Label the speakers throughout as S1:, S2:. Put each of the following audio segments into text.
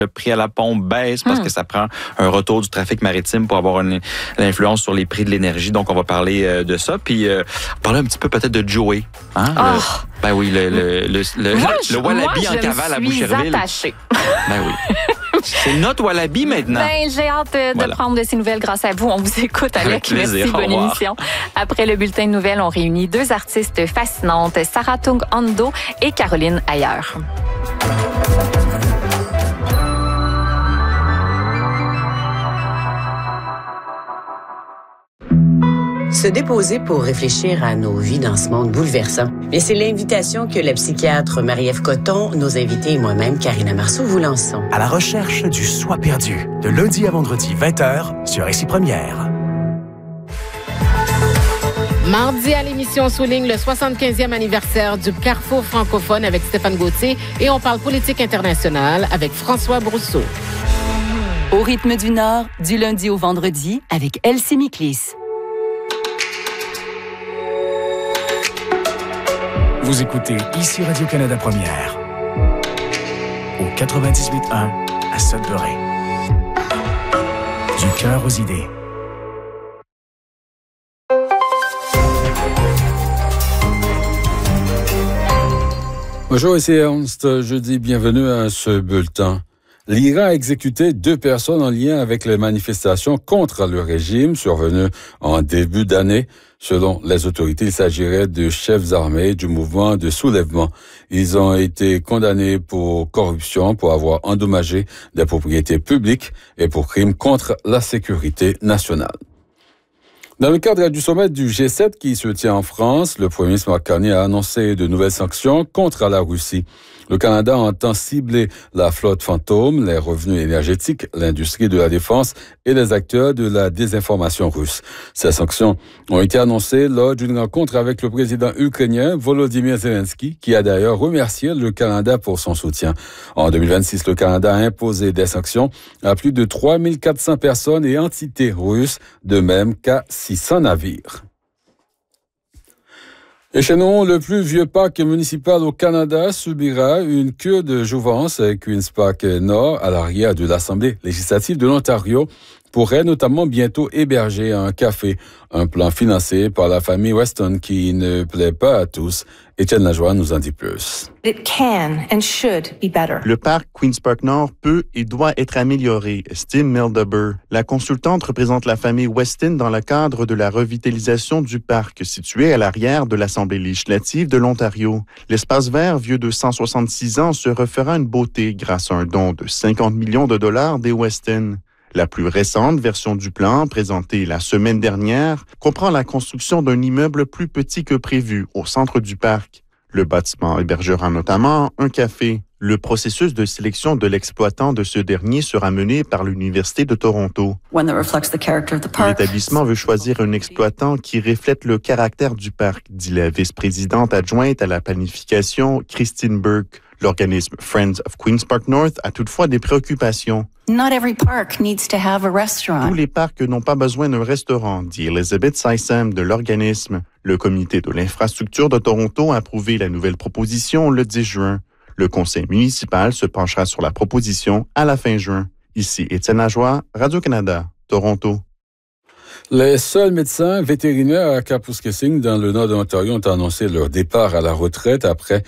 S1: Le prix à la pompe baisse parce que ça prend un retour du trafic maritime pour avoir une influence sur les prix de l'énergie. Donc, on va parler de ça. Puis, parler un petit peu peut-être de Joey. Hein? Ben oui, le wallaby en cavale à Boucherville.
S2: Attachée.
S1: Ben oui. C'est notre wallaby maintenant.
S2: Ben, j'ai hâte de prendre de ces nouvelles grâce à vous. On vous écoute avec
S1: plaisir.
S2: Merci, bonne émission. Après le bulletin de nouvelles, on réunit deux artistes fascinantes, Sarah Tung Ando et Caroline Ayer.
S3: Se déposer pour réfléchir à nos vies dans ce monde bouleversant. Mais c'est l'invitation que la psychiatre Marie-Ève Coton, nos invités et moi-même, Karina Marceau, vous lançons.
S4: À la recherche du soi perdu, de lundi à vendredi 20h sur Ici Première.
S5: Mardi à l'émission, on souligne le 75e anniversaire du Carrefour francophone avec Stéphane Gauthier et on parle politique internationale avec François Brousseau.
S6: Au rythme du Nord, du lundi au vendredi avec Elsie Miklis.
S4: Vous écoutez Ici Radio-Canada Première au 98.1 à Sudbury. Du cœur aux idées.
S7: Bonjour, ici Ernst. Je dis bienvenue à ce bulletin. L'Iran a exécuté 2 personnes en lien avec les manifestations contre le régime survenues en début d'année. Selon les autorités, il s'agirait de chefs armés du mouvement de soulèvement. Ils ont été condamnés pour corruption, pour avoir endommagé des propriétés publiques et pour crimes contre la sécurité nationale. Dans le cadre du sommet du G7 qui se tient en France, le Premier ministre Mark Carney a annoncé de nouvelles sanctions contre la Russie. Le Canada entend cibler la flotte fantôme, les revenus énergétiques, l'industrie de la défense et les acteurs de la désinformation russe. Ces sanctions ont été annoncées lors d'une rencontre avec le président ukrainien Volodymyr Zelensky, qui a d'ailleurs remercié le Canada pour son soutien. En 2026, le Canada a imposé des sanctions à plus de 3400 personnes et entités russes, de même qu'à 600 navires. Et chez nous, le plus vieux parc municipal au Canada subira une cure de jouvence. Queen's Park Nord, à l'arrière de l'Assemblée législative de l'Ontario, pourrait notamment bientôt héberger un café, un plan financé par la famille Weston qui ne plaît pas à tous. Étienne Lajoie nous en dit plus.
S8: It can and should be better.
S9: Le parc Queen's Park Nord peut et doit être amélioré, estime Mildeber. La consultante représente la famille Weston dans le cadre de la revitalisation du parc situé à l'arrière de l'Assemblée législative de l'Ontario. L'espace vert, vieux de 166 ans, se refera une beauté grâce à un don de 50 millions de dollars des Weston. La plus récente version du plan, présentée la semaine dernière, comprend la construction d'un immeuble plus petit que prévu au centre du parc. Le bâtiment hébergera notamment un café. Le processus de sélection de l'exploitant de ce dernier sera mené par l'Université de Toronto. L'établissement veut choisir un exploitant qui reflète le caractère du parc, dit la vice-présidente adjointe à la planification, Christine Burke. L'organisme Friends of Queen's Park North a toutefois des préoccupations.
S8: Not every park needs to have a restaurant.
S9: Tous les parcs n'ont pas besoin d'un restaurant, dit Elizabeth Sysam de l'organisme. Le comité de l'infrastructure de Toronto a approuvé la nouvelle proposition le 10 juin. Le conseil municipal se penchera sur la proposition à la fin juin. Ici Étienne Lajoie, Radio-Canada, Toronto.
S7: Les seuls médecins vétérinaires à Kapuskasing, dans le nord de l'Ontario, ont annoncé leur départ à la retraite après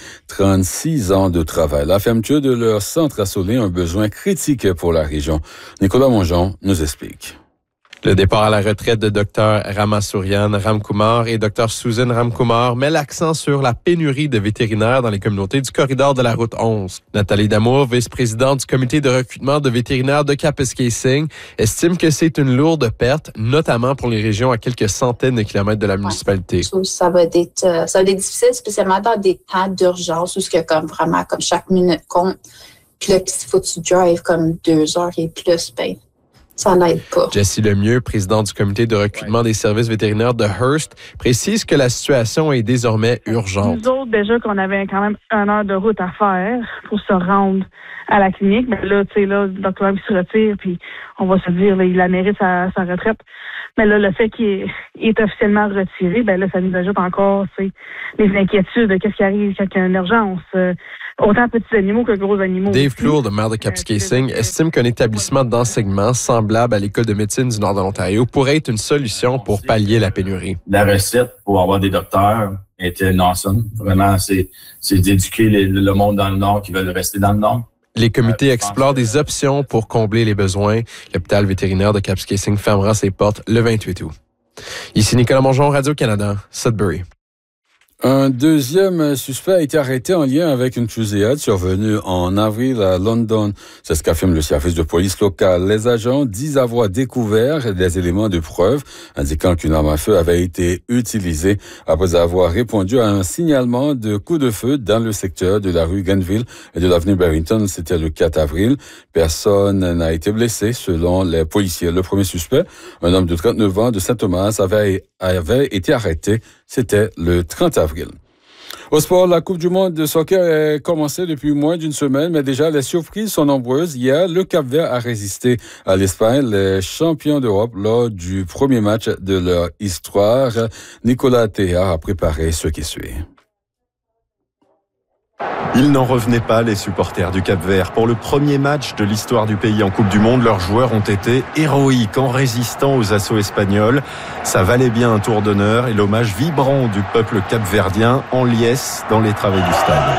S7: 36 ans de travail. La fermeture de leur centre a souligné un besoin critique pour la région. Nicolas Mongeon nous explique.
S10: Le départ à la retraite de Dr Ramasourian Ramkumar et Dr Susan Ramkumar met l'accent sur la pénurie de vétérinaires dans les communautés du corridor de la route 11. Nathalie Damour, vice-présidente du comité de recrutement de vétérinaires de Kapuskasing, estime que c'est une lourde perte, notamment pour les régions à quelques centaines de kilomètres de la municipalité.
S11: Ça va être difficile, spécialement dans des temps d'urgence où comme chaque minute compte. Puis là, s'il faut que tu drives comme 2 heures et plus, ben ça n'aide pas.
S10: Jessie Lemieux, présidente du comité de recrutement des services vétérinaires de Hearst, précise que la situation est désormais urgente.
S12: Nous autres, déjà qu'on avait quand même 1 heure de route à faire pour se rendre à la clinique, mais là, tu sais, le docteur se retire, puis on va se dire, là, il la mérite sa retraite. Mais là, le fait qu'il est officiellement retiré, ben là, ça nous ajoute encore, tu sais, les inquiétudes de qu'est-ce qui arrive quand il y a une urgence. autant petits animaux que gros animaux.
S10: Dave Clourde, maire de Kapuskasing, estime qu'un établissement d'enseignement semblable à l'École de médecine du Nord de l'Ontario pourrait être une solution pour pallier la pénurie.
S13: La recette pour avoir des docteurs était awesome. Vraiment, c'est d'éduquer le monde dans le Nord qui veulent rester dans le Nord.
S10: Les comités explorent des options pour combler les besoins. L'hôpital vétérinaire de Kapuskasing fermera ses portes le 28 août. Ici Nicolas Mongeon, Radio-Canada, Sudbury.
S7: Un deuxième suspect a été arrêté en lien avec une fusillade survenue en avril à London. C'est ce qu'affirme le service de police local. Les agents disent avoir découvert des éléments de preuve indiquant qu'une arme à feu avait été utilisée après avoir répondu à un signalement de coup de feu dans le secteur de la rue Grenville et de l'avenue Barrington. C'était le 4 avril. Personne n'a été blessé selon les policiers. Le premier suspect, un homme de 39 ans de Saint-Thomas, avait été arrêté. C'était le 30 avril. Au sport, la Coupe du monde de soccer a commencé depuis moins d'une semaine, mais déjà les surprises sont nombreuses. Hier, le Cap-Vert a résisté à l'Espagne, les champions d'Europe, lors du premier match de leur histoire. Nicolas Théard a préparé ce qui suit.
S14: Ils n'en revenaient pas, les supporters du Cap-Vert. Pour le premier match de l'histoire du pays en Coupe du Monde, leurs joueurs ont été héroïques en résistant aux assauts espagnols. Ça valait bien un tour d'honneur et l'hommage vibrant du peuple capverdien en liesse dans les travées du stade.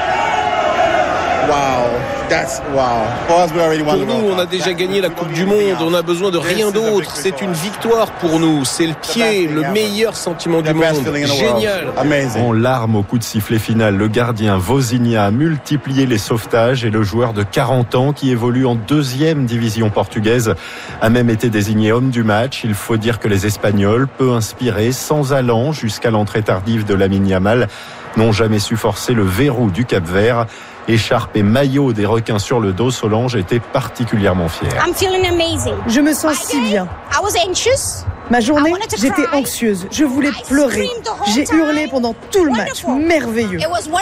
S15: Pour nous, on a déjà gagné la Coupe du Monde, on n'a besoin de rien d'autre. C'est une victoire pour nous, c'est le pied, le meilleur sentiment du monde. Génial.
S14: En larmes au coup de sifflet final, le gardien Vozinha a multiplié les sauvetages et le joueur de 40 ans qui évolue en 2e division portugaise a même été désigné homme du match. Il faut dire que les Espagnols, peu inspirés, sans allant jusqu'à l'entrée tardive de Lamine Yamal, n'ont jamais su forcer le verrou du Cap-Vert. Écharpe et maillot des requins sur le dos, Solange était particulièrement fière.
S16: Je me sens si bien. Ma journée, j'étais anxieuse. Je voulais pleurer. J'ai hurlé pendant tout le match. Merveilleux.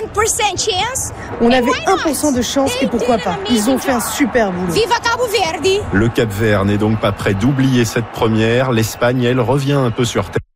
S16: On avait 1% de chance et pourquoi pas. Ils ont fait un super boulot.
S14: Le Cap-Vert n'est donc pas prêt d'oublier cette première. L'Espagne, elle, revient un peu sur terre.